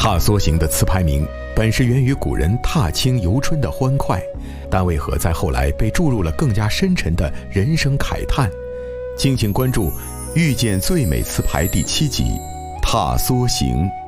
踏梭行的词牌名本是源于古人踏青游春的欢快，但为何在后来被注入了更加深沉的人生慨叹？敬请关注《遇见最美词牌》第7集《踏梭行》。